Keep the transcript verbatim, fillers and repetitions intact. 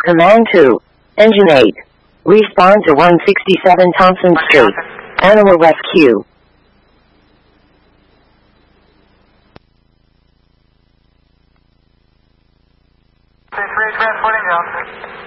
Command two. Engine eight. Respond to one sixty-seven Thompson Street. Animal rescue. Transporting Johnson.